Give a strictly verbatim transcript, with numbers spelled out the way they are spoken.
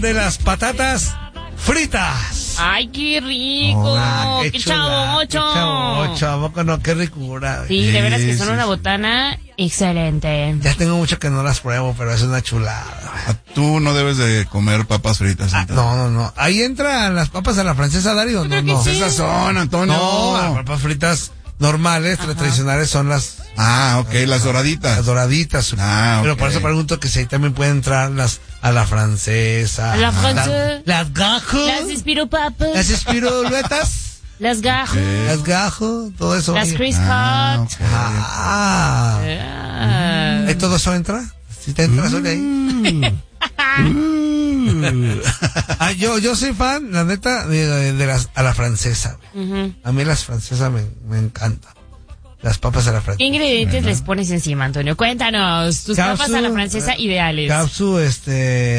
de las patatas fritas. ¡Ay, qué rico! Ah, qué ¡Qué chula, chavocho! Qué chavocho, ¿a poco no? Qué ricura. Sí, de veras que son sí, una sí. botana excelente. Ya tengo mucho que no las pruebo, pero es una chulada. Ah, Tú no debes de comer papas fritas. Ah, entonces. no, no, no. ¿Ahí entran las papas a la francesa, Darío? No, creo que no. sí. Esas son, Antonio. No, las papas fritas normales, Ajá. tradicionales son las, Ah, ok, las doraditas. las doraditas. Ah, Pero ok. por eso pregunto que si ahí también pueden entrar las a la francesa. A la Las- francesa. Las gajos. Las espiropapas. Las espiruletas. Las gajos. Las gajos. Todo eso. Las oye. Crisp Ah, Hot. ok. Ah. Ah. ¿Y todo eso entra? Si te entras hoy ahí. Ah, yo, yo soy fan, la neta, de, de las, a la francesa. Ujú. A mí las francesas me, me encantan. Las papas a la ¿Qué francesa. ingredientes les pones encima, Antonio? Cuéntanos, tus Capsu, papas a la francesa eh, ideales. Capsu, este,